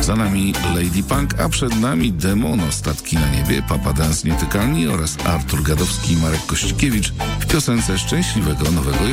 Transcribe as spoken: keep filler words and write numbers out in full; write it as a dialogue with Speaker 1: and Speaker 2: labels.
Speaker 1: Za nami Lady Punk, a przed nami Demono, Statki na niebie, Papa Dance Nietykalni oraz Artur Gadowski i Marek Kościkiewicz w piosence Szczęśliwego Nowego